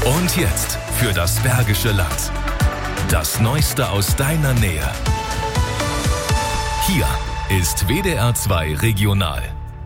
Und jetzt für das Bergische Land. Das Neueste aus deiner Nähe. Hier ist WDR 2 Regional.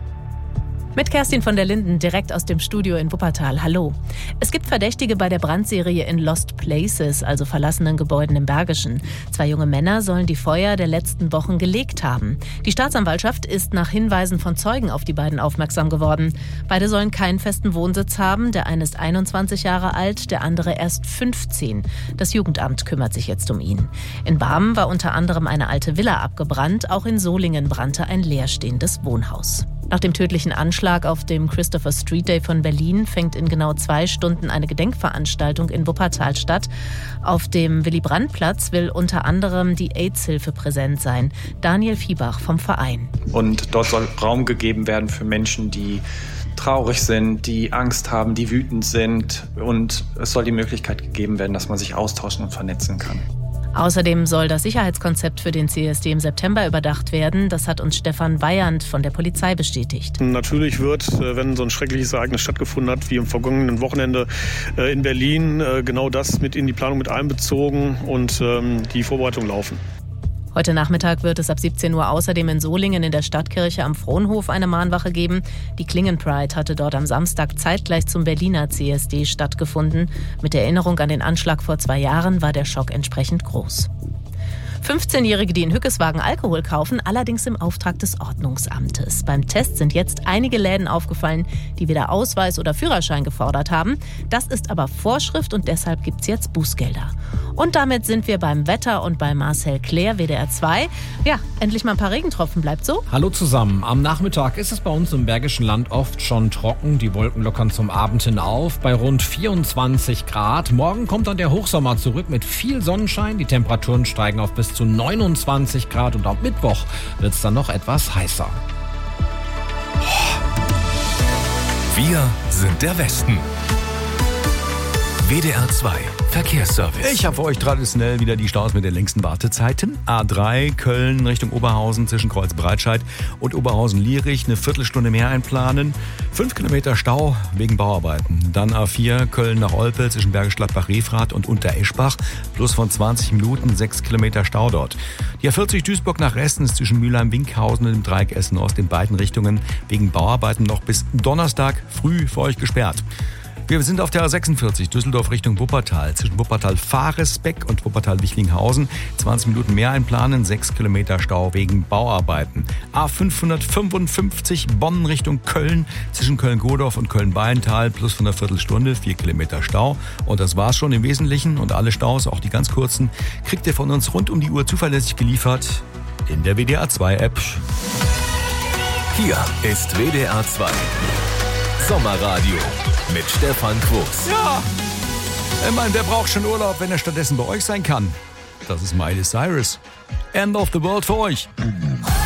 Mit Kerstin von der Linden direkt aus dem Studio in Wuppertal. Hallo. Es gibt Verdächtige bei der Brandserie in Lost Places, also verlassenen Gebäuden im Bergischen. 2 junge Männer sollen die Feuer der letzten Wochen gelegt haben. Die Staatsanwaltschaft ist nach Hinweisen von Zeugen auf die beiden aufmerksam geworden. Beide sollen keinen festen Wohnsitz haben. Der eine ist 21 Jahre alt, der andere erst 15. Das Jugendamt kümmert sich jetzt um ihn. In Barmen war unter anderem eine alte Villa abgebrannt. Auch in Solingen brannte ein leerstehendes Wohnhaus. Nach dem tödlichen Anschlag auf dem Christopher Street Day von Berlin fängt in genau 2 Stunden eine Gedenkveranstaltung in Wuppertal statt. Auf dem Willy-Brandt-Platz will unter anderem die AIDS-Hilfe präsent sein. Daniel Viehbach vom Verein. Und dort soll Raum gegeben werden für Menschen, die traurig sind, die Angst haben, die wütend sind. Und es soll die Möglichkeit gegeben werden, dass man sich austauschen und vernetzen kann. Außerdem soll das Sicherheitskonzept für den CSD im September überdacht werden. Das hat uns Stefan Weyand von der Polizei bestätigt. Natürlich wird, wenn so ein schreckliches Ereignis stattgefunden hat, wie am vergangenen Wochenende in Berlin, genau das mit in die Planung mit einbezogen und die Vorbereitungen laufen. Heute Nachmittag wird es ab 17 Uhr außerdem in Solingen in der Stadtkirche am Frohnhof eine Mahnwache geben. Die Klingen Pride hatte dort am Samstag zeitgleich zum Berliner CSD stattgefunden. Mit Erinnerung an den Anschlag vor 2 Jahren war der Schock entsprechend groß. 15-Jährige, die in Hückeswagen Alkohol kaufen, allerdings im Auftrag des Ordnungsamtes. Beim Test sind jetzt einige Läden aufgefallen, die weder Ausweis oder Führerschein gefordert haben. Das ist aber Vorschrift und deshalb gibt's jetzt Bußgelder. Und damit sind wir beim Wetter und bei Marcel Claire, WDR 2. Ja, endlich mal ein paar Regentropfen, bleibt so. Hallo zusammen. Am Nachmittag ist es bei uns im Bergischen Land oft schon trocken. Die Wolken lockern zum Abend hin auf bei rund 24 Grad. Morgen kommt dann der Hochsommer zurück mit viel Sonnenschein. Die Temperaturen steigen auf bis zu 29 Grad und am Mittwoch wird es dann noch etwas heißer. Wir sind der Westen. WDR 2 Verkehrsservice. Ich habe für euch traditionell wieder die Staus mit den längsten Wartezeiten. A3 Köln Richtung Oberhausen zwischen Kreuz-Breitscheid und Oberhausen-Lierich eine Viertelstunde mehr einplanen. 5 Kilometer Stau wegen Bauarbeiten. Dann A4 Köln nach Olpe zwischen Bergisch Gladbach-Refrath und Untereschbach. Plus von 20 Minuten 6 Kilometer Stau dort. Die A40 Duisburg nach Resten ist zwischen Mülheim-Winkhausen und dem Dreieck Essen-Ost in beiden Richtungen wegen Bauarbeiten noch bis Donnerstag früh für euch gesperrt. Wir sind auf der A46 Düsseldorf Richtung Wuppertal. Zwischen Wuppertal-Fahresbeck und Wuppertal-Wichlinghausen 20 Minuten mehr einplanen, 6 Kilometer Stau wegen Bauarbeiten. A555 Bonn Richtung Köln. Zwischen Köln-Godorf und Köln-Bayental plus von einer Viertelstunde 4 Kilometer Stau. Und das war's schon im Wesentlichen. Und alle Staus, auch die ganz kurzen, kriegt ihr von uns rund um die Uhr zuverlässig geliefert in der WDR 2 App. Hier ist WDR 2 Sommerradio mit Stefan Quos. Ja, ich meine, wer braucht schon Urlaub, wenn er stattdessen bei euch sein kann? Das ist Miley Cyrus. End of the World für euch.